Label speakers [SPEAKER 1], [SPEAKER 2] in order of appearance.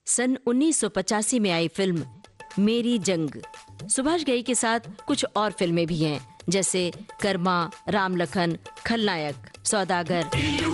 [SPEAKER 1] सन 1985 में आई फिल्म मेरी जंग। सुभाष घई के साथ कुछ और फिल्में भी हैं, जैसे कर्मा, राम लखन, खलनायक, सौदागर।